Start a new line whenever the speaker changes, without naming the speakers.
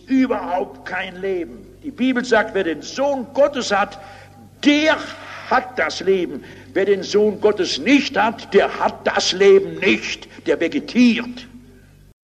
überhaupt kein Leben. Die Bibel sagt, wer den Sohn Gottes hat, der hat das Leben. Wer den Sohn Gottes nicht hat, der hat das Leben nicht, der vegetiert.